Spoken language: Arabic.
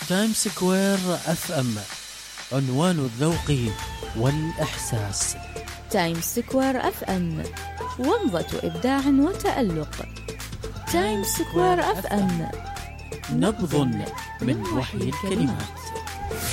تايم سكوير اف ام، عنوان الذوق والإحساس. تايم سكوير اف ام، ومضة إبداع وتألق. تايم سكوير اف ام، نبض من وحي الكلمات.